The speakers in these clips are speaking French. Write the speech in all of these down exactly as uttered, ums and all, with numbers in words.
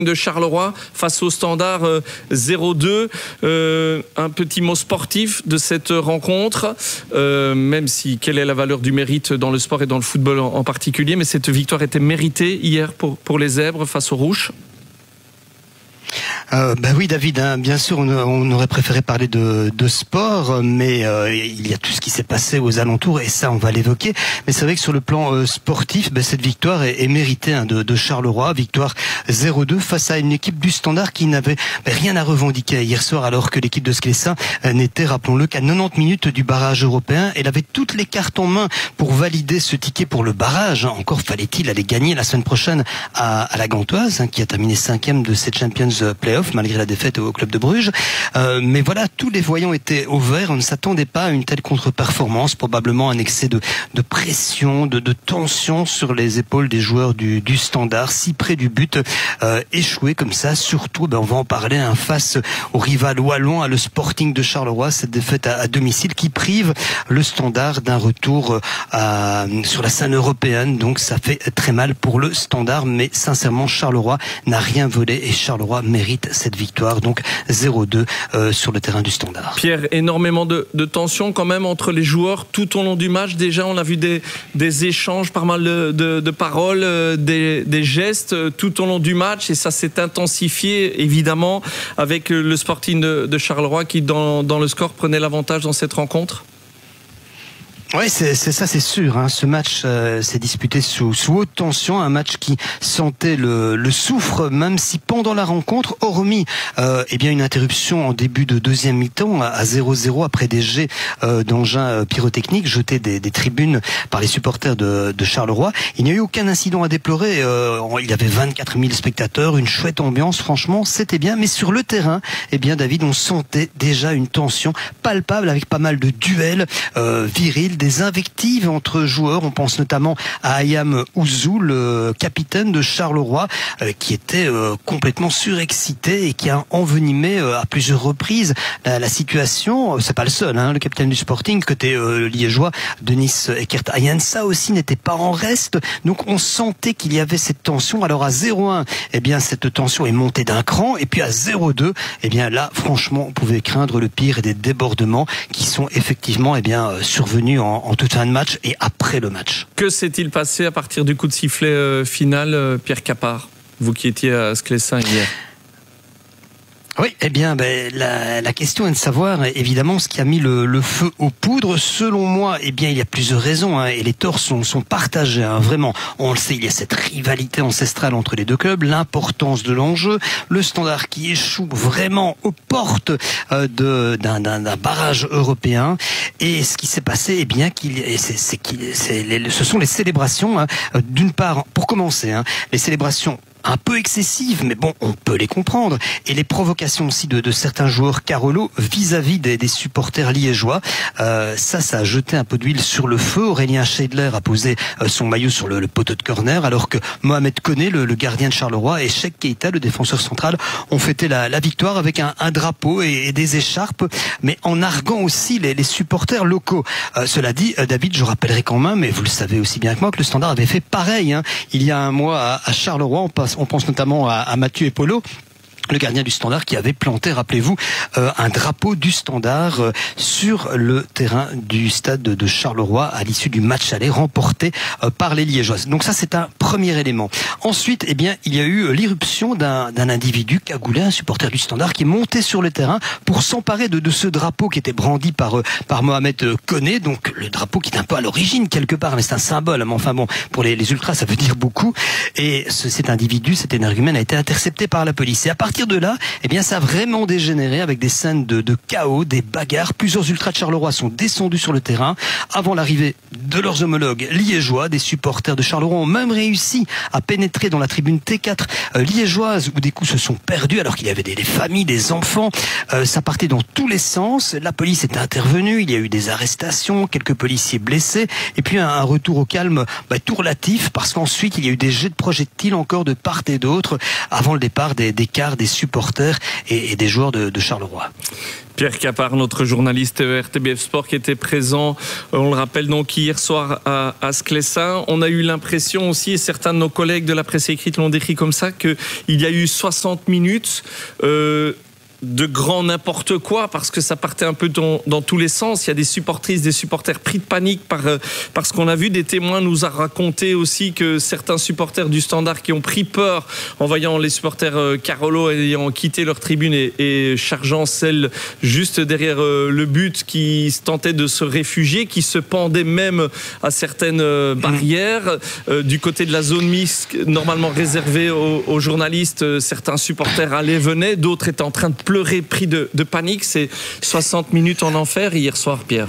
de Charleroi face au Standard euh, zéro deux. Euh, un petit mot sportif de cette rencontre, euh, même si quelle est la valeur du mérite dans le sport et dans le football en, en particulier, mais cette victoire était méritée hier pour, pour les Zèbres face aux Rouges. Euh, bah oui, David, hein, bien sûr, on, on aurait préféré parler de, de sport, mais euh, il y a tout ce qui s'est passé aux alentours, et ça, on va l'évoquer. Mais c'est vrai que sur le plan euh, sportif, bah, cette victoire est, est méritée hein, de, de Charleroi, victoire zéro deux face à une équipe du Standard qui n'avait bah, rien à revendiquer hier soir, alors que l'équipe de Sclessin euh, n'était, rappelons-le, qu'à quatre-vingt-dix minutes du barrage européen. Elle avait toutes les cartes en main pour valider ce ticket pour le barrage. Encore fallait-il aller gagner la semaine prochaine à, à la Gantoise, hein, qui a terminé cinquième de cette Champions Playoff, malgré la défaite au club de Bruges. Euh, mais voilà, tous les voyants étaient au vert. On ne s'attendait pas à une telle contre-performance, probablement un excès de, de pression, de, de tension sur les épaules des joueurs du, du Standard, si près du but, euh, échoué comme ça. Surtout, ben, on va en parler, hein, face au rival wallon, à le Sporting de Charleroi, cette défaite à, à domicile qui prive le Standard d'un retour à, sur la scène européenne. Donc ça fait très mal pour le Standard, mais sincèrement, Charleroi n'a rien volé et Charleroi mérite cette victoire, donc zéro deux euh, sur le terrain du Standard. Pierre, énormément de, de tension quand même entre les joueurs tout au long du match. Déjà, on a vu des, des échanges, pas mal de, de, de paroles, des, des gestes tout au long du match, et ça s'est intensifié évidemment avec le Sporting de, de Charleroi qui, dans, dans le score, prenait l'avantage dans cette rencontre. Oui, c'est ça, c'est sûr. Hein. Ce match euh, s'est disputé sous, sous haute tension, un match qui sentait le, le soufre, même si pendant la rencontre, hormis euh, eh bien une interruption en début de deuxième mi-temps à zéro zéro après des jets euh, d'engins pyrotechniques jetés des, des tribunes par les supporters de, de Charleroi, il n'y a eu aucun incident à déplorer. Euh, il y avait vingt-quatre mille spectateurs, une chouette ambiance, franchement, c'était bien. Mais sur le terrain, eh bien David, on sentait déjà une tension palpable avec pas mal de duels euh, virils, des invectives entre joueurs. On pense notamment à Ayam Ouzou, le capitaine de Charleroi, euh, qui était euh, complètement surexcité et qui a envenimé euh, à plusieurs reprises la, la situation. C'est pas le seul, hein, le capitaine du Sporting, côté euh, liégeois, Denis Ekert-Ayensa aussi n'était pas en reste. Donc on sentait qu'il y avait cette tension. Alors à zéro un, eh bien cette tension est montée d'un cran, et puis à zéro deux, eh bien là, franchement, on pouvait craindre le pire et des débordements qui sont effectivement eh bien survenus en en toute fin de match et après le match. Que s'est-il passé à partir du coup de sifflet euh, final, euh, Pierre Capard, vous qui étiez à Sclessin hier? Oui, eh bien, ben, la, la question est de savoir évidemment ce qui a mis le, le feu aux poudres. Selon moi, eh bien, il y a plusieurs raisons, hein, et les torts sont, sont partagés. Hein, vraiment, on le sait, il y a cette rivalité ancestrale entre les deux clubs, l'importance de l'enjeu, le Standard qui échoue vraiment aux portes euh, de, d'un, d'un, d'un barrage européen. Et ce qui s'est passé, eh bien, qu'il, c'est, c'est, qu'il, c'est les, ce sont les célébrations. Hein, d'une part, pour commencer, hein, les célébrations un peu excessives, mais bon, on peut les comprendre. Et les provocations aussi de, de certains joueurs Carolo vis-à-vis des, des supporters liégeois. Euh, ça, ça a jeté un peu d'huile sur le feu. Aurélien Scheidler a posé euh, son maillot sur le, le poteau de corner, alors que Mohamed Koné, le, le gardien de Charleroi, et Cheikh Keita, le défenseur central, ont fêté la, la victoire avec un, un drapeau et, et des écharpes, mais en arguant aussi les, les supporters locaux. Euh, cela dit, euh, David, je rappellerai quand même, mais vous le savez aussi bien que moi, que le Standard avait fait pareil, hein, il y a un mois à, à Charleroi. On passe On pense notamment à, à Mathieu Epolo, le gardien du Standard, qui avait planté, rappelez-vous, euh, un drapeau du Standard euh, sur le terrain du stade de, de Charleroi à l'issue du match aller remporté euh, par les Liégeoises. Donc ça, c'est un premier élément. Ensuite, eh bien, il y a eu l'irruption d'un, d'un individu cagoulé, un supporter du Standard, qui est monté sur le terrain pour s'emparer de, de ce drapeau qui était brandi par euh, par Mohamed Koné. Donc le drapeau qui est un peu à l'origine quelque part, mais c'est un symbole. Mais enfin bon, pour les, les ultras, ça veut dire beaucoup. Et ce, cet individu, cet énergumène, a été intercepté par la police. Et à partir de là, eh bien, ça a vraiment dégénéré avec des scènes de, de chaos, des bagarres. Plusieurs ultras de Charleroi sont descendus sur le terrain avant l'arrivée de leurs homologues liégeois. Des supporters de Charleroi ont même réussi à pénétrer dans la tribune T quatre euh, liégeoise, où des coups se sont perdus alors qu'il y avait des, des familles, des enfants. Euh, ça partait dans tous les sens. La police est intervenue. Il y a eu des arrestations, quelques policiers blessés, et puis un, un retour au calme bah, tout relatif, parce qu'ensuite il y a eu des jets de projectiles encore de part et d'autre avant le départ des, des quarts, des des supporters et, et des joueurs de, de Charleroi. Pierre Capard, notre journaliste R T B F Sport qui était présent, on le rappelle donc hier soir à, à Sclessin. On a eu l'impression aussi, et certains de nos collègues de la presse écrite l'ont décrit comme ça, qu'il y a eu soixante minutes euh, de grand n'importe quoi, parce que ça partait un peu dans, dans tous les sens. Il y a des supportrices, des supporters pris de panique par, par ce qu'on a vu. Des témoins nous ont raconté aussi que certains supporters du Standard qui ont pris peur en voyant les supporters euh, Carolo ayant quitté leur tribune et, et chargeant celle juste derrière euh, le but, qui tentaient de se réfugier, qui se pendaient même à certaines euh, barrières. Euh, du côté de la zone mixte, normalement réservée aux, aux journalistes, euh, certains supporters allaient, venaient, d'autres étaient en train de pleurer, pris de, de panique. C'est soixante minutes en enfer hier soir, Pierre.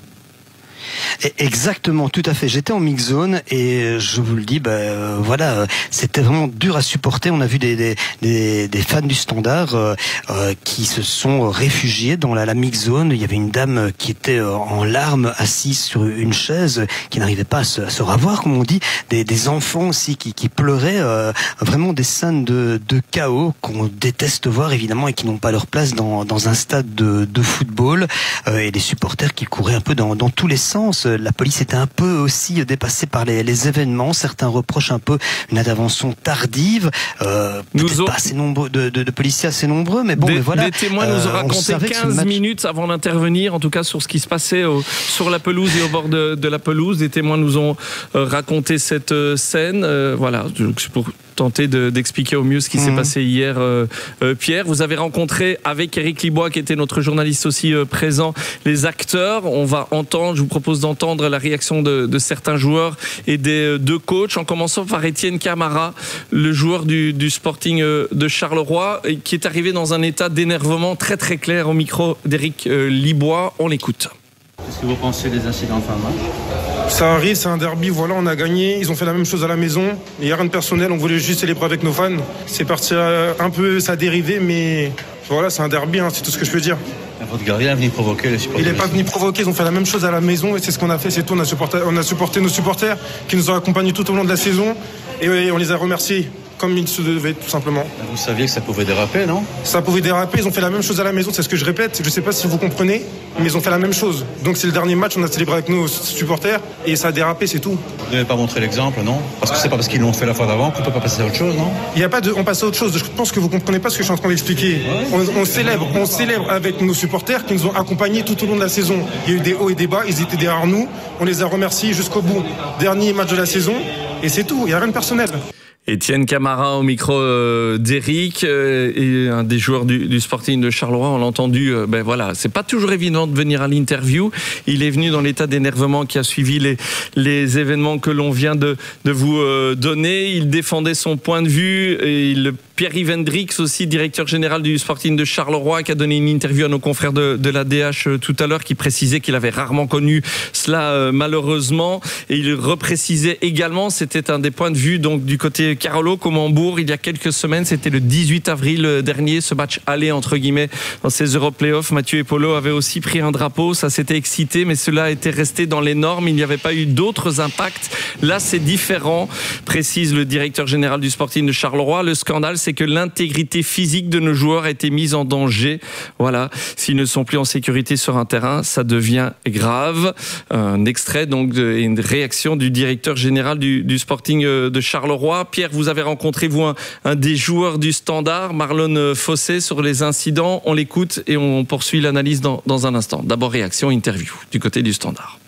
Exactement, tout à fait. J'étais en mix zone et je vous le dis, ben voilà, c'était vraiment dur à supporter. On a vu des des, des, des fans du Standard euh, euh, qui se sont réfugiés dans la, la mix zone. Il y avait une dame qui était en larmes assise sur une chaise, qui n'arrivait pas à se, à se ravoir, comme on dit. Des, des enfants aussi qui, qui pleuraient. Euh, vraiment des scènes de, de chaos qu'on déteste voir évidemment et qui n'ont pas leur place dans, dans un stade de, de football. Euh, et des supporters qui couraient un peu dans, dans tous les sens. La police était un peu aussi dépassée par les, les événements. Certains reprochent un peu une intervention tardive. Euh, peut-être pas assez nombreux, de, de, de policiers assez nombreux, mais bon, des, mais voilà. Des témoins nous ont raconté euh, quinze match... minutes avant d'intervenir, en tout cas sur ce qui se passait au, sur la pelouse et au bord de, de la pelouse. Des témoins nous ont euh, raconté cette euh, scène. Euh, voilà, c'est pour tenter de, d'expliquer au mieux ce qui mmh. s'est passé hier. Euh, euh, Pierre, vous avez rencontré avec Éric Libois, qui était notre journaliste aussi euh, présent, les acteurs. On va entendre, je vous propose d'entendre la réaction de, de certains joueurs et des deux coachs, en commençant par Étienne Camara, le joueur du, du Sporting de Charleroi, qui est arrivé dans un état d'énervement très très clair au micro d'Éric Libois. On l'écoute. Qu'est-ce que vous pensez des incidents de fin de match ? Ça arrive, c'est un derby, voilà, on a gagné, ils ont fait la même chose à la maison, il n'y a rien de personnel, on voulait juste célébrer avec nos fans. C'est parti un peu, ça a dérivé, mais voilà, c'est un derby, hein, c'est tout ce que je peux dire. Votre gardien est venu provoquer les supporters. Il n'est pas venu provoquer, ils ont fait la même chose à la maison et c'est ce qu'on a fait, c'est tout, on a supporté, on a supporté nos supporters qui nous ont accompagnés tout au long de la saison et on les a remerciés. Comme il se devait, tout simplement. Vous saviez que ça pouvait déraper, non ? Ça pouvait déraper, ils ont fait la même chose à la maison, c'est ce que je répète. Je ne sais pas si vous comprenez, mais ils ont fait la même chose. Donc c'est le dernier match, on a célébré avec nos supporters et ça a dérapé, c'est tout. Vous n'avez pas montré l'exemple, non ? Parce que c'est pas parce qu'ils l'ont fait la fois d'avant qu'on peut pas passer à autre chose, non ? Il n'y a pas de, on passe à autre chose. Je pense que vous comprenez pas ce que je suis en train d'expliquer. Ouais. On, on célèbre, on célèbre avec nos supporters qui nous ont accompagnés tout au long de la saison. Il y a eu des hauts et des bas, ils étaient derrière nous. On les a remerciés jusqu'au bout. Dernier match de la saison et c'est tout. Il n'y a rien de personnel. Étienne Camara au micro euh, d'Éric euh, et un des joueurs du, du Sporting de Charleroi. On l'a entendu, euh, ben voilà, c'est pas toujours évident de venir à l'interview. Il est venu dans l'état d'énervement qui a suivi les, les événements que l'on vient de, de vous euh, donner. Il défendait son point de vue et il, Pierre-Yves Hendrix aussi, directeur général du Sporting de Charleroi, qui a donné une interview à nos confrères de, de l'A D H euh, tout à l'heure, qui précisait qu'il avait rarement connu cela euh, malheureusement. Et il reprécisait également, c'était un des points de vue donc du côté Carolo comme Hambourg il y a quelques semaines, c'était le dix-huit avril dernier, ce match aller entre guillemets dans ces Euro Playoffs. Mathieu Epolo avait aussi pris un drapeau, ça s'était excité, mais cela était resté dans les normes, il n'y avait pas eu d'autres impacts. Là c'est différent, précise le directeur général du Sporting de Charleroi. Le scandale, c'est que l'intégrité physique de nos joueurs a été mise en danger. Voilà, s'ils ne sont plus en sécurité sur un terrain, ça devient grave. Un extrait donc de, une réaction du directeur général du, du Sporting de Charleroi. Pierre, vous avez rencontré, vous, un, un des joueurs du Standard, Marlon Fossé, sur les incidents. On l'écoute et on poursuit l'analyse dans, dans un instant. D'abord, réaction, interview du côté du Standard.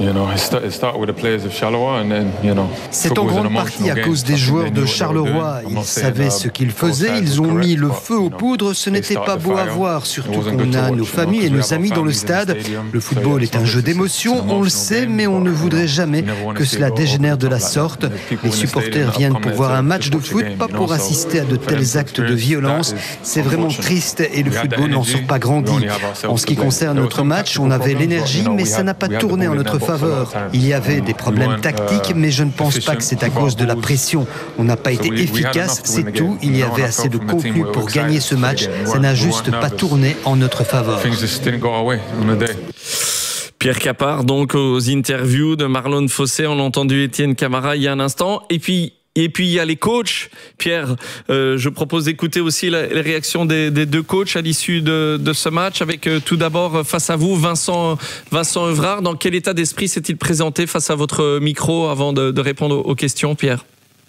C'est en grande partie à cause des joueurs de Charleroi. Ils savaient ce qu'ils faisaient, ils ont mis le feu aux poudres. Ce n'était pas beau à voir, surtout qu'on a nos familles et nos amis dans le stade. Le football est un jeu d'émotion, on le sait, mais on ne voudrait jamais que cela dégénère de la sorte. Les supporters viennent pour voir un match de foot, pas pour assister à de tels actes de violence. C'est vraiment triste et le football n'en sort pas grandi. En ce qui concerne notre match, on avait l'énergie, mais ça n'a pas tourné en notre faveur. Il y avait des problèmes tactiques, mais je ne pense pas que c'est à cause de la pression. On n'a pas été efficace, c'est tout. Il y avait assez de contenu pour gagner ce match. Ça n'a juste pas tourné en notre faveur. Pierre Capard, donc aux interviews de Marlon Fossé, on a entendu Étienne Camara il y a un instant. Et puis, Et puis il y a les coachs. Pierre, euh, je propose d'écouter aussi la, les réactions des, des deux coachs à l'issue de, de ce match. Avec euh, tout d'abord face à vous, Vincent, Vincent Evrard. Dans quel état d'esprit s'est-il présenté face à votre micro avant de, de répondre aux questions, Pierre?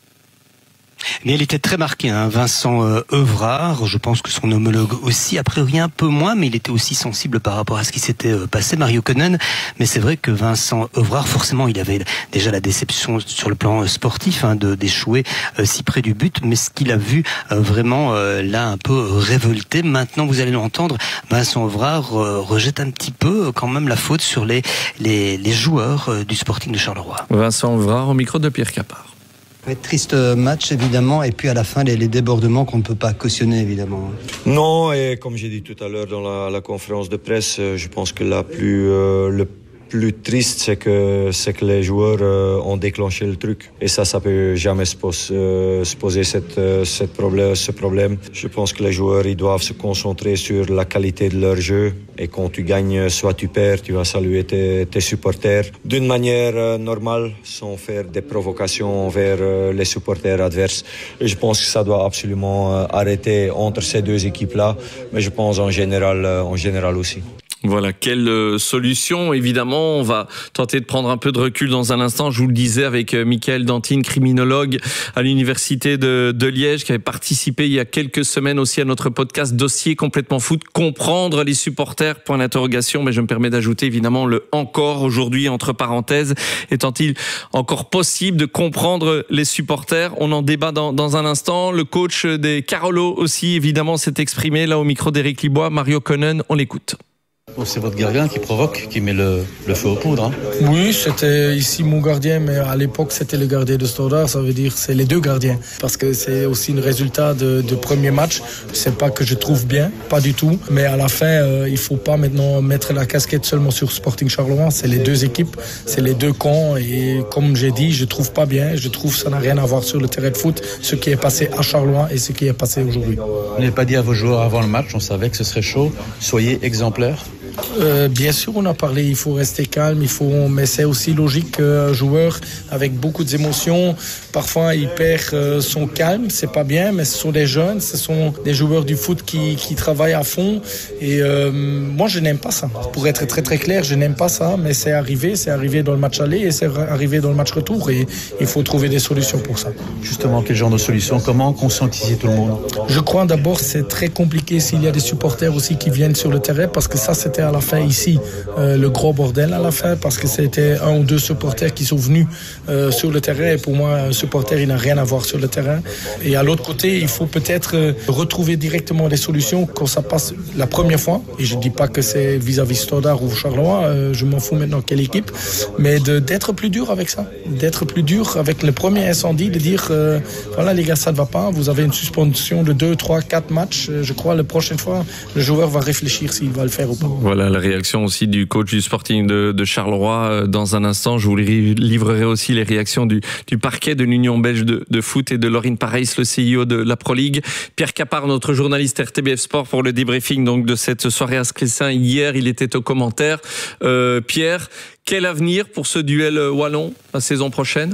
Mais il était très marqué, hein, Vincent euh, Evrard. Je pense que son homologue aussi, a priori un peu moins, mais il était aussi sensible par rapport à ce qui s'était euh, passé, Mario Konen. Mais c'est vrai que Vincent Evrard, forcément, il avait déjà la déception sur le plan sportif, hein, de d'échouer euh, si près du but. Mais ce qu'il a vu euh, vraiment euh, l'a un peu révolté. Maintenant, vous allez l'entendre, Vincent Evrard euh, rejette un petit peu euh, quand même la faute sur les les, les joueurs euh, du Sporting de Charleroi. Vincent Evrard au micro de Pierre Capard. Triste match évidemment, et puis à la fin les, les débordements qu'on ne peut pas cautionner évidemment. Non, et comme j'ai dit tout à l'heure dans la, la conférence de presse, je pense que la plus euh, le plus triste, c'est que c'est que les joueurs euh, ont déclenché le truc, et ça ça peut jamais se, pose, euh, se poser cette, euh, cette problème, ce problème. Je pense que les joueurs ils doivent se concentrer sur la qualité de leur jeu, et quand tu gagnes soit tu perds, tu vas saluer tes, tes supporters d'une manière euh, normale, sans faire des provocations envers euh, les supporters adverses. Et je pense que ça doit absolument euh, arrêter entre ces deux équipes là, mais je pense en général euh, en général aussi. Voilà, quelle euh, solution. Évidemment, on va tenter de prendre un peu de recul dans un instant. Je vous le disais avec euh, Michael Dantine, criminologue à l'université de, de Liège, qui avait participé il y a quelques semaines aussi à notre podcast Dossier complètement foot, comprendre les supporters, point d'interrogation. Mais je me permets d'ajouter évidemment le encore aujourd'hui entre parenthèses. Étant-il encore possible de comprendre les supporters? On en débat dans, dans un instant. Le coach des Carolo aussi évidemment s'est exprimé là au micro d'Éric Libois. Mario Konen, on l'écoute. C'est votre gardien qui provoque, qui met le, le feu aux poudres. Hein. Oui, c'était ici mon gardien, mais à l'époque c'était le gardien de Standard. Ça veut dire c'est les deux gardiens, parce que c'est aussi un résultat de, de premier match. C'est pas que je trouve bien, pas du tout. Mais à la fin, euh, il faut pas maintenant mettre la casquette seulement sur Sporting Charleroi. C'est les deux équipes, c'est les deux camps. Et comme j'ai dit, je trouve pas bien. Je trouve que ça n'a rien à voir sur le terrain de foot, ce qui est passé à Charleroi et ce qui est passé aujourd'hui. Vous n'avez pas dit à vos joueurs avant le match, on savait que ce serait chaud. Soyez exemplaires. Euh, bien sûr, on a parlé, il faut rester calme, il faut, mais c'est aussi logique qu'un joueur avec beaucoup d'émotions, parfois il perd euh, son calme, c'est pas bien, mais ce sont des jeunes, ce sont des joueurs du foot qui, qui travaillent à fond, et euh, moi je n'aime pas ça. Pour être très très clair, je n'aime pas ça, mais c'est arrivé, c'est arrivé dans le match aller et c'est arrivé dans le match retour, et il faut trouver des solutions pour ça. Justement, quel genre de solutions? Comment conscientiser tout le monde? Je crois d'abord c'est très compliqué s'il y a des supporters aussi qui viennent sur le terrain, parce que ça c'était à la fin ici euh, le gros bordel à la fin, parce que c'était un ou deux supporters qui sont venus euh, sur le terrain, et pour moi un supporter il n'a rien à voir sur le terrain. Et à l'autre côté il faut peut-être euh, retrouver directement des solutions quand ça passe la première fois, et je ne dis pas que c'est vis-à-vis Standard ou Charleroi, euh, je m'en fous maintenant quelle équipe, mais de, d'être plus dur avec ça, d'être plus dur avec le premier incendie, de dire euh, voilà les gars ça ne va pas, vous avez une suspension de deux, trois, quatre matchs, je crois la prochaine fois le joueur va réfléchir s'il va le faire ou pas. Voilà la réaction aussi du coach du Sporting de, de Charleroi. Dans un instant, je vous livrerai aussi les réactions du, du parquet de l'Union belge de, de foot et de Laurine Pareis, le C E O de la Pro League. Pierre Capard, notre journaliste R T B F Sport, pour le débriefing donc de cette soirée à Scrissin. Hier, il était aux commentaires. Euh, Pierre, quel avenir pour ce duel wallon la saison prochaine?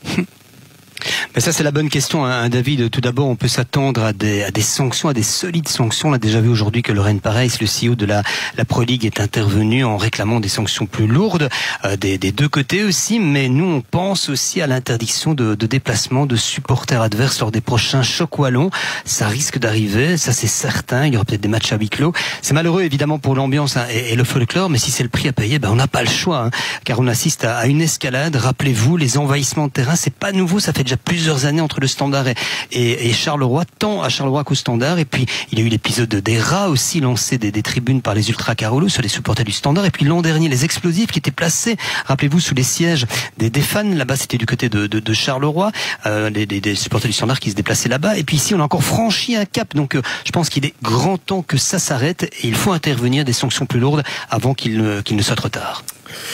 Mais ça c'est la bonne question, hein, David. Tout d'abord, on peut s'attendre à des, à des sanctions, à des solides sanctions. On a déjà vu aujourd'hui que Laurine Pareis, le C E O de la, la Pro League, est intervenu en réclamant des sanctions plus lourdes euh, des, des deux côtés aussi. Mais nous, on pense aussi à l'interdiction de, de déplacement de supporters adverses lors des prochains chocs wallons. Ça risque d'arriver, ça c'est certain. Il y aura peut-être des matchs à huis clos. C'est malheureux évidemment pour l'ambiance, hein, et, et le folklore, mais si c'est le prix à payer, ben on n'a pas le choix, hein, car on assiste à, à une escalade. Rappelez-vous, les envahissements de terrain, c'est pas nouveau, ça fait déjà plusieurs années entre le Standard et, et, et Charleroi, tant à Charleroi qu'au Standard. Et puis il y a eu l'épisode des rats aussi lancés des, des tribunes par les ultra Carolo sur les supporters du Standard. Et puis l'an dernier, les explosifs qui étaient placés, rappelez-vous, sous les sièges des, des fans. Là-bas, c'était du côté de, de, de Charleroi, euh, des, des, des supporters du Standard qui se déplaçaient là-bas. Et puis ici, on a encore franchi un cap. Donc euh, je pense qu'il est grand temps que ça s'arrête, et il faut intervenir des sanctions plus lourdes avant qu'il ne, qu'il ne soit trop tard.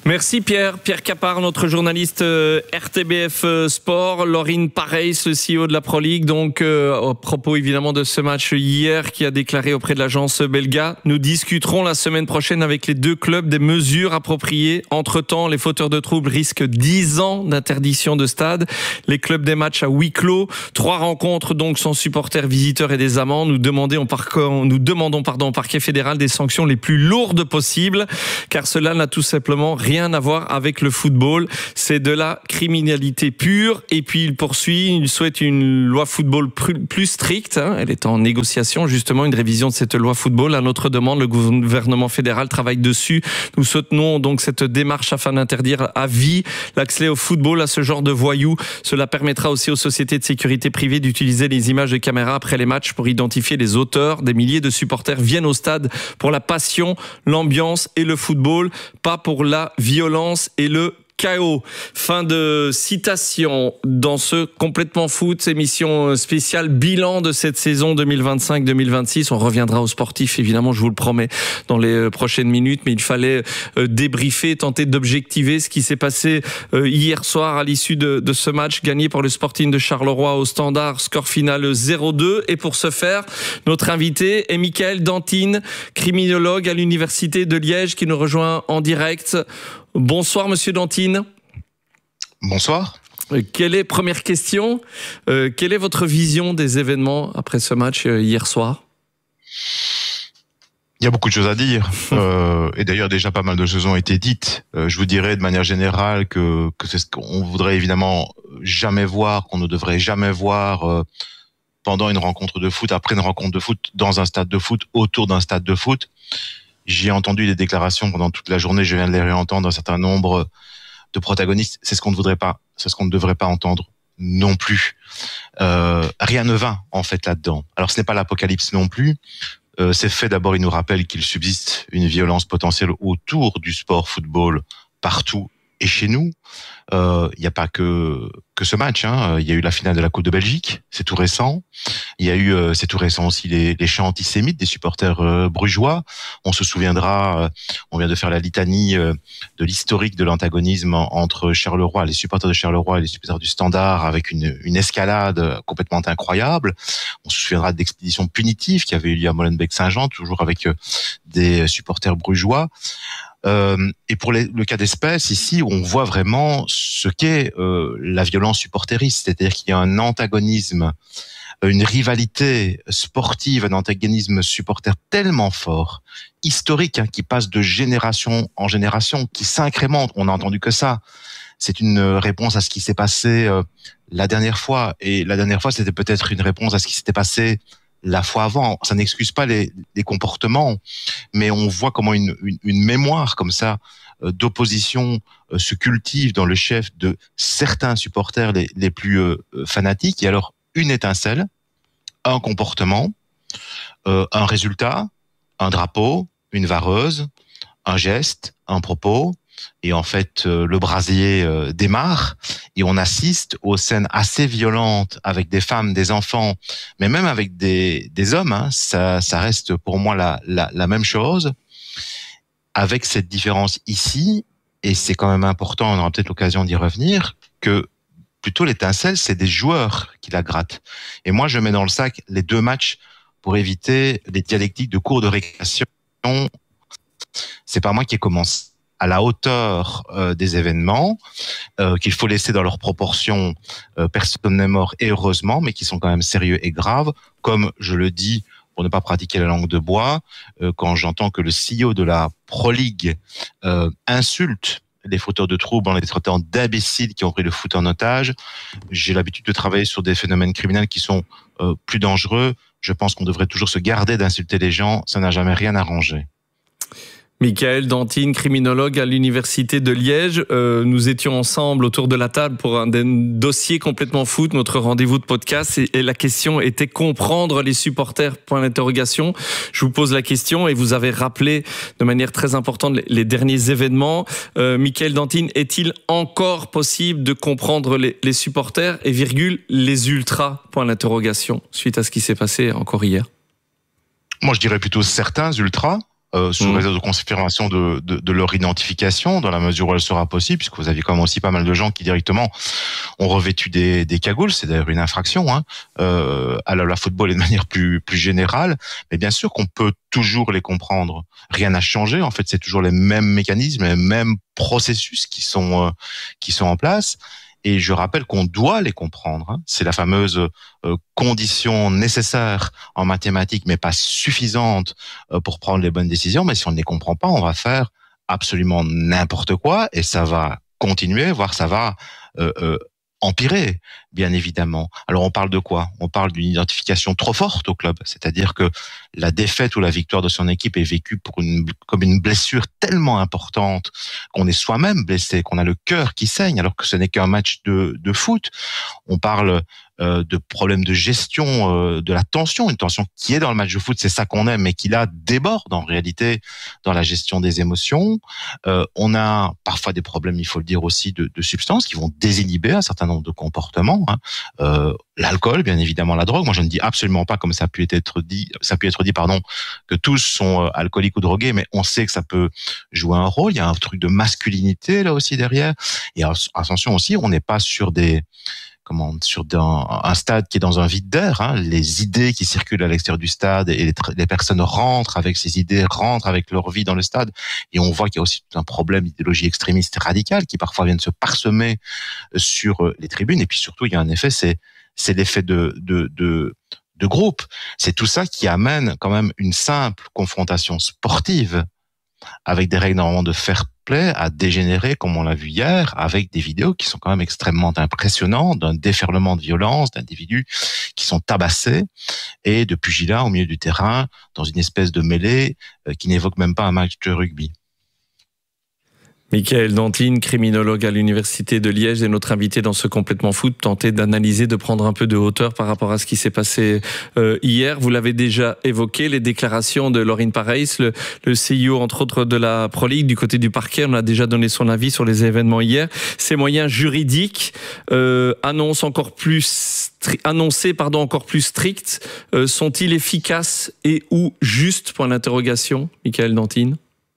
Merci Pierre. Pierre Capard, notre journaliste euh, R T B F euh, Sport. Laurine Pareys, le C E O de la Pro League. Donc, euh, à propos évidemment de ce match hier, qui a déclaré auprès de l'agence Belga, nous discuterons la semaine prochaine avec les deux clubs des mesures appropriées. Entre-temps, les fauteurs de troubles risquent dix ans d'interdiction de stade. Les clubs des matchs à huis clos. Trois rencontres donc sans supporters, visiteurs et des amendes. Nous demandons, nous demandons pardon, au parquet fédéral des sanctions les plus lourdes possibles, car cela n'a tout simplement rien rien à voir avec le football. C'est de la criminalité pure. Et puis il poursuit, il souhaite une loi football plus stricte. Hein. Elle est en négociation, justement, une révision de cette loi football. À notre demande, le gouvernement fédéral travaille dessus. Nous soutenons donc cette démarche afin d'interdire à vie l'accès au football à ce genre de voyous. Cela permettra aussi aux sociétés de sécurité privée d'utiliser les images de caméras après les matchs pour identifier les auteurs. Des milliers de supporters viennent au stade pour la passion, l'ambiance et le football, pas pour la violence et le chaos. Fin de citation dans ce Complètement Foot, émission spéciale bilan de cette saison deux mille vingt-cinq deux mille vingt-six. On reviendra aux sportifs, évidemment, je vous le promets, dans les prochaines minutes, mais il fallait débriefer, tenter d'objectiver ce qui s'est passé hier soir à l'issue de, de ce match gagné par le Sporting de Charleroi au Standard, score final zéro deux. Et pour ce faire, notre invité est Michael Dantine, criminologue à l'Université de Liège, qui nous rejoint en direct. Bonsoir Monsieur Dantine. Bonsoir. Quelle est, première question, euh, quelle est votre vision des événements après ce match euh, hier soir ? Il y a beaucoup de choses à dire, euh, et d'ailleurs déjà pas mal de choses ont été dites. Euh, je vous dirais de manière générale que, que c'est ce qu'on voudrait évidemment jamais voir, qu'on ne devrait jamais voir euh, pendant une rencontre de foot, après une rencontre de foot, dans un stade de foot, autour d'un stade de foot. J'ai entendu des déclarations pendant toute la journée, je viens de les réentendre, un certain nombre de protagonistes. C'est ce qu'on ne voudrait pas, c'est ce qu'on ne devrait pas entendre non plus. Euh, rien ne va en fait là-dedans. Alors ce n'est pas l'apocalypse non plus. Euh, ces faits d'abord, ils nous rappellent qu'il subsiste une violence potentielle autour du sport football partout et chez nous. Il euh, n'y a pas que que ce match. Hein. Il y a eu la finale de la Coupe de Belgique, c'est tout récent. Il y a eu, euh, c'est tout récent aussi, les, les chants antisémites des supporters euh, brugeois. On se souviendra, euh, on vient de faire la litanie euh, de l'historique de l'antagonisme entre Charleroi, les supporters de Charleroi et les supporters du Standard, avec une, une escalade complètement incroyable. On se souviendra d'expéditions punitives qui avaient eu lieu à Molenbeek-Saint-Jean, toujours avec euh, des supporters brugeois. Euh, et pour les, le cas d'espèce, ici, on voit vraiment ce qu'est euh, la violence supporteriste, c'est-à-dire qu'il y a un antagonisme, une rivalité sportive, un antagonisme supporter tellement fort, historique, hein, qui passe de génération en génération, qui s'incrémente. On n'a entendu que ça. C'est une réponse à ce qui s'est passé euh, la dernière fois, et la dernière fois, c'était peut-être une réponse à ce qui s'était passé la fois avant. Ça n'excuse pas les, les comportements, mais on voit comment une, une, une mémoire comme ça euh, d'opposition euh, se cultive dans le chef de certains supporters les, les plus euh, fanatiques. Et alors, une étincelle, un comportement, euh, un résultat, un drapeau, une vareuse, un geste, un propos, et en fait, euh, le brasier euh, démarre et on assiste aux scènes assez violentes avec des femmes, des enfants, mais même avec des, des hommes. Hein, ça, ça reste pour moi la, la, la même chose, avec cette différence ici, et c'est quand même important, on aura peut-être l'occasion d'y revenir, que plutôt l'étincelle, c'est des joueurs qui la grattent. Et moi, je mets dans le sac les deux matchs pour éviter les dialectiques de cours de récréation. C'est pas moi qui ai commencé. À la hauteur euh, des événements, euh, qu'il faut laisser dans leurs proportions. Euh, personne n'est mort, et heureusement, mais qui sont quand même sérieux et graves. Comme je le dis, pour ne pas pratiquer la langue de bois, euh, quand j'entends que le C E O de la Pro League euh, insulte les fauteurs de troubles en les traitant d'imbéciles qui ont pris le foot en otage, j'ai l'habitude de travailler sur des phénomènes criminels qui sont euh, plus dangereux. Je pense qu'on devrait toujours se garder d'insulter les gens. Ça n'a jamais rien arrangé. Michael Dantine, criminologue à l'Université de Liège. Euh, nous étions ensemble autour de la table pour un dossier complètement foot, notre rendez-vous de podcast, et, et la question était comprendre les supporters, point d'interrogation. Je vous pose la question et vous avez rappelé de manière très importante les, les derniers événements. Euh, Michael Dantine, est-il encore possible de comprendre les, les supporters et virgule, les ultras, point d'interrogation, suite à ce qui s'est passé encore hier? Moi, je dirais plutôt certains ultras. Euh, sous mmh. réserve de confirmation de, de, de leur identification, dans la mesure où elle sera possible, puisque vous avez quand même aussi pas mal de gens qui directement ont revêtu des, des cagoules, c'est d'ailleurs une infraction, hein, euh, à la, la football et de manière plus, plus générale, mais bien sûr qu'on peut toujours les comprendre. Rien n'a changé, en fait, c'est toujours les mêmes mécanismes, les mêmes processus qui sont, euh, qui sont en place. Et je rappelle qu'on doit les comprendre. Hein. C'est la fameuse euh, condition nécessaire en mathématiques, mais pas suffisante euh, pour prendre les bonnes décisions. Mais si on ne les comprend pas, on va faire absolument n'importe quoi et ça va continuer, voire ça va euh, euh, empirer, bien évidemment. Alors on parle de quoi ? On parle d'une identification trop forte au club, c'est-à-dire que la défaite ou la victoire de son équipe est vécue pour une, comme une blessure tellement importante qu'on est soi-même blessé, qu'on a le cœur qui saigne, alors que ce n'est qu'un match de, de foot. On parle euh, de problèmes de gestion euh, de la tension, une tension qui est dans le match de foot, c'est ça qu'on aime, mais qui là déborde en réalité dans la gestion des émotions. Euh, on a parfois des problèmes, il faut le dire aussi, de, de substances qui vont désinhiber un certain nombre de comportements. Hein. Euh, l'alcool, bien évidemment, la drogue. Moi, je ne dis absolument pas, comme ça a pu être dit, ça a pu être dit, pardon, que tous sont euh, alcooliques ou drogués, mais on sait que ça peut jouer un rôle. Il y a un truc de masculinité là aussi derrière. Et attention aussi, on n'est pas sur des comment sur un, un stade qui est dans un vide d'air. Hein. Les idées qui circulent à l'extérieur du stade et les, les personnes rentrent avec ces idées, rentrent avec leur vie dans le stade. Et on voit qu'il y a aussi tout un problème d'idéologie extrémiste radicale qui parfois viennent se parsemer sur les tribunes. Et puis surtout, il y a un effet, c'est c'est l'effet de de de de groupe. C'est tout ça qui amène quand même une simple confrontation sportive avec des règles normalement de fair play à dégénérer, comme on l'a vu hier, avec des vidéos qui sont quand même extrêmement impressionnantes, d'un déferlement de violence, d'individus qui sont tabassés et de pugilats au milieu du terrain dans une espèce de mêlée qui n'évoque même pas un match de rugby. Michael Dantine, criminologue à l'Université de Liège, est notre invité dans ce Complètement Foot, tenter d'analyser, de prendre un peu de hauteur par rapport à ce qui s'est passé euh, hier. Vous l'avez déjà évoqué, les déclarations de Laurine Pareys, le, le C E O entre autres de la Pro League, du côté du parquet. On a déjà donné son avis sur les événements hier. Ces moyens juridiques euh, annoncent encore plus stri- annoncés pardon, encore plus stricts. Euh, sont-ils efficaces et ou justes ? Point d'interrogation, Michael Dantine.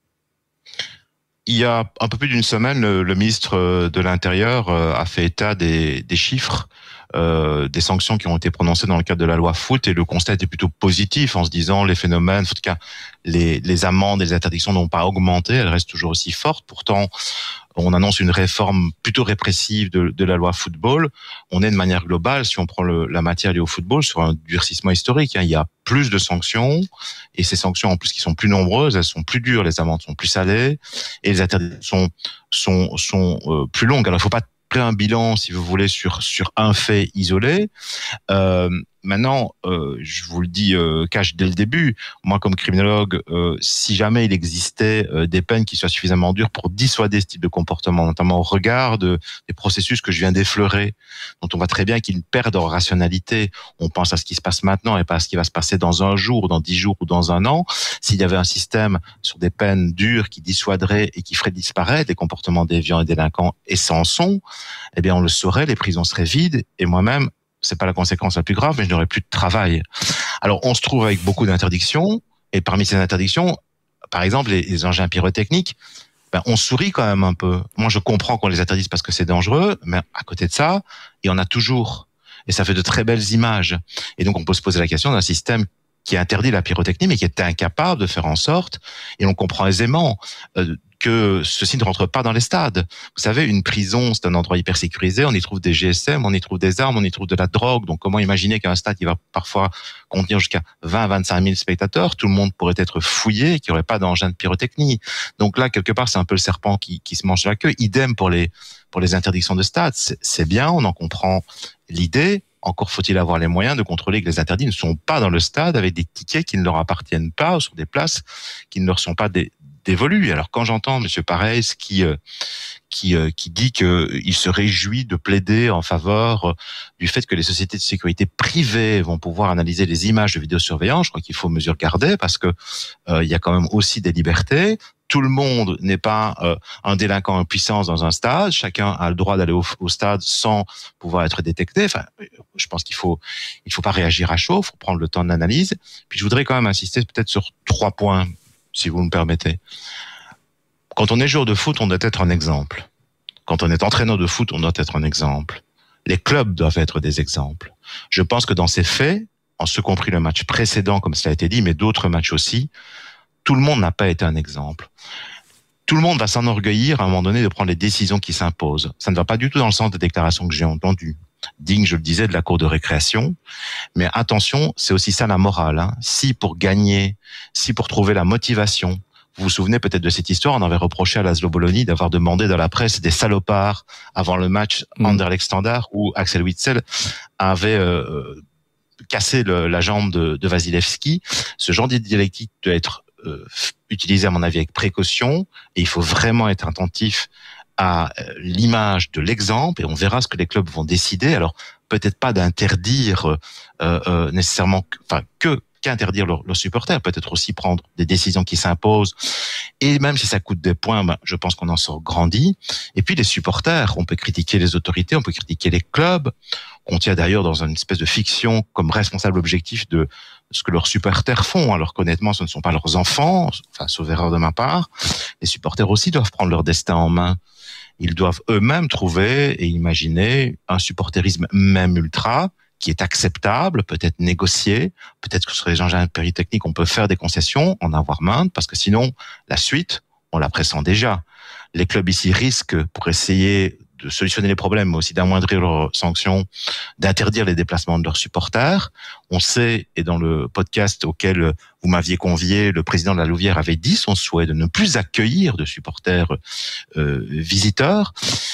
Il y a un peu plus d'une semaine, le, le ministre de l'Intérieur a fait état des, des chiffres, euh, des sanctions qui ont été prononcées dans le cadre de la loi foot, et le constat était plutôt positif en se disant les phénomènes, en tout cas les, les amendes et les interdictions n'ont pas augmenté, elles restent toujours aussi fortes. Pourtant, on annonce une réforme plutôt répressive de, de la loi football. On est de manière globale, si on prend le, la matière liée au football, sur un durcissement historique. Hein. Il y a plus de sanctions, et ces sanctions, en plus, qui sont plus nombreuses, elles sont plus dures, les amendes sont plus salées, et les interdictions sont, sont, sont euh, plus longues. Alors, il ne faut pas faire un bilan, si vous voulez, sur, sur un fait isolé. Euh, Maintenant, euh, je vous le dis euh, cash dès le début, moi comme criminologue, euh, si jamais il existait euh, des peines qui soient suffisamment dures pour dissuader ce type de comportement, notamment au regard de, des processus que je viens d'effleurer, dont on voit très bien qu'ils perdent en rationalité, on pense à ce qui se passe maintenant et pas à ce qui va se passer dans un jour, dans dix jours ou dans un an, s'il y avait un système sur des peines dures qui dissuaderait et qui ferait disparaître les comportements déviants et délinquants, et sans son, eh bien on le saurait, les prisons seraient vides, et moi-même, c'est pas la conséquence la plus grave, mais je n'aurai plus de travail. Alors, on se trouve avec beaucoup d'interdictions, et parmi ces interdictions, par exemple, les, les engins pyrotechniques, ben, on sourit quand même un peu. Moi, je comprends qu'on les interdise parce que c'est dangereux, mais à côté de ça, il y en a toujours. Et ça fait de très belles images. Et donc, on peut se poser la question d'un système qui interdit la pyrotechnie, mais qui est incapable de faire en sorte, et on comprend aisément, euh, que ceci ne rentre pas dans les stades. Vous savez, une prison, c'est un endroit hyper sécurisé, on y trouve des G S M, on y trouve des armes, on y trouve de la drogue. Donc comment imaginer qu'un stade qui va parfois contenir jusqu'à vingt à vingt-cinq mille spectateurs, tout le monde pourrait être fouillé, qu'il n'y aurait pas d'engin de pyrotechnie. Donc là, quelque part, c'est un peu le serpent qui, qui se mange la queue. Idem pour les, pour les interdictions de stade. C'est, c'est bien, on en comprend l'idée. Encore faut-il avoir les moyens de contrôler que les interdits ne sont pas dans le stade avec des tickets qui ne leur appartiennent pas ou sur des places qui ne leur sont pas des dévolu. Alors quand j'entends Monsieur Pareys qui euh, qui euh, qui dit que il se réjouit de plaider en faveur euh, du fait que les sociétés de sécurité privées vont pouvoir analyser les images de vidéosurveillance, je crois qu'il faut mesure garder parce que euh, il y a quand même aussi des libertés. Tout le monde n'est pas euh, un délinquant en puissance dans un stade. Chacun a le droit d'aller au, au stade sans pouvoir être détecté. Enfin, je pense qu'il faut il faut pas réagir à chaud, il faut prendre le temps de l'analyse. Puis je voudrais quand même insister peut-être sur trois points. si vous me permettez. Quand on est joueur de foot, on doit être un exemple. Quand on est entraîneur de foot, on doit être un exemple. Les clubs doivent être des exemples. Je pense que dans ces faits, en ce compris le match précédent, comme cela a été dit, mais d'autres matchs aussi, tout le monde n'a pas été un exemple. Tout le monde va s'enorgueillir à un moment donné de prendre les décisions qui s'imposent. Ça ne va pas du tout dans le sens des déclarations que j'ai entendues. Digne, je le disais, de la cour de récréation. Mais attention, c'est aussi ça la morale. Hein. Si pour gagner, si pour trouver la motivation, vous vous souvenez peut-être de cette histoire, on avait reproché à Laszlo Bologna d'avoir demandé dans la presse des salopards avant le match mmh. Anderlecht Standard où Axel Witsel avait euh, cassé le, la jambe de, de Vasilevski. Ce genre de dialectique doit être euh, utilisé à mon avis avec précaution et il faut vraiment être attentif à l'image de l'exemple et on verra ce que les clubs vont décider. Alors peut-être pas d'interdire euh, euh, nécessairement, enfin que qu'interdire leurs leur supporters, peut-être aussi prendre des décisions qui s'imposent et même si ça coûte des points, ben, je pense qu'on en sort grandi. Et puis les supporters, on peut critiquer les autorités, on peut critiquer les clubs, on tient d'ailleurs dans une espèce de fiction comme responsable objectif de ce que leurs supporters font, alors qu'honnêtement ce ne sont pas leurs enfants, enfin sauf erreur de ma part. Les supporters aussi doivent prendre leur destin en main. Ils doivent eux-mêmes trouver et imaginer un supporterisme même ultra qui est acceptable, peut-être négocié, peut-être que sur les engins péritechniques on peut faire des concessions, en avoir maintes, parce que sinon la suite, on la pressent déjà. Les clubs ici risquent, pour essayer de solutionner les problèmes, mais aussi d'amoindrir leurs sanctions, d'interdire les déplacements de leurs supporters. On sait, et dans le podcast auquel vous m'aviez convié, le président de la Louvière avait dit son souhait de ne plus accueillir de supporters euh, visiteurs.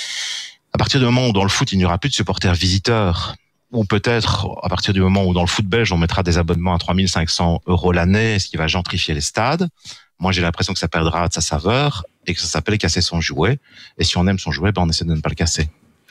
À partir du moment où dans le foot, il n'y aura plus de supporters visiteurs, ou peut-être à partir du moment où dans le foot belge, on mettra des abonnements à trois mille cinq cents euros l'année, ce qui va gentrifier les stades, moi j'ai l'impression que ça perdra de sa saveur et que ça s'appelle casser son jouet. Et si on aime son jouet, ben on essaie de ne pas le casser.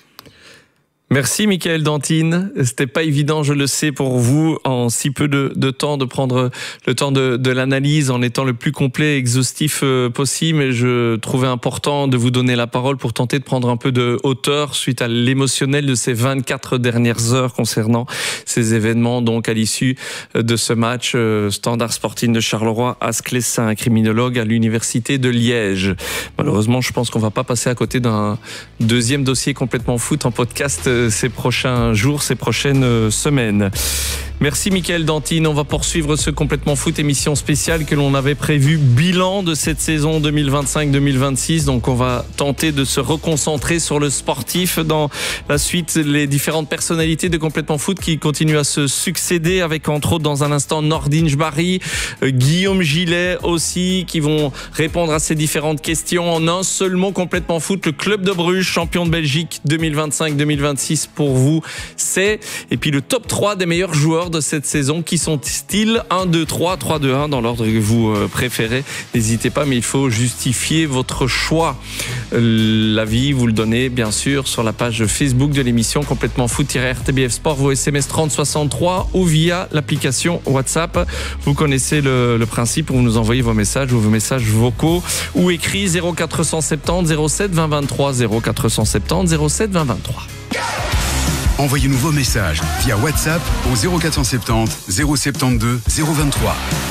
Merci Michael Dantine. C'était pas évident, je le sais, pour vous, en si peu de, de temps, de prendre le temps de, de l'analyse en étant le plus complet et exhaustif possible. Mais je trouvais important de vous donner la parole pour tenter de prendre un peu de hauteur suite à l'émotionnel de ces vingt-quatre dernières heures concernant ces événements. Donc, à l'issue de ce match, Standard Sporting de Charleroi, Asclessin, un criminologue à l'université de Liège. Malheureusement, je pense qu'on va pas passer à côté d'un deuxième dossier complètement foot en podcast ces prochains jours, ces prochaines semaines. Merci Michael Dantine. On va poursuivre ce Complètement Foot, émission spéciale que l'on avait prévu, bilan de cette saison deux mille vingt-cinq deux mille vingt-six. Donc on va tenter de se reconcentrer sur le sportif dans la suite, les différentes personnalités de Complètement Foot qui continuent à se succéder, avec entre autres dans un instant Nordin Jbari, euh, Guillaume Gillet aussi, qui vont répondre à ces différentes questions. En un seul mot, Complètement Foot, le club de Bruges, champion de Belgique deux mille vingt-cinq deux mille vingt-six pour vous, c'est, et puis le top trois des meilleurs joueurs de cette saison, qui sont-ils? un, deux, trois, trois, deux, un dans l'ordre que vous préférez. N'hésitez pas, mais il faut justifier votre choix. L'avis, vous le donnez bien sûr sur la page Facebook de l'émission Complètement Foot-R T B F Sport, vos S M S trente soixante-trois ou via l'application WhatsApp. Vous connaissez le, le principe, vous nous envoyez vos messages ou vos messages vocaux ou écrits zéro quatre cent soixante-dix zéro sept vingt vingt-trois, zéro quatre cent soixante-dix zéro sept vingt vingt-trois. Envoyez-nous vos messages via WhatsApp au zéro quatre cent soixante-dix zéro soixante-douze zéro vingt-trois.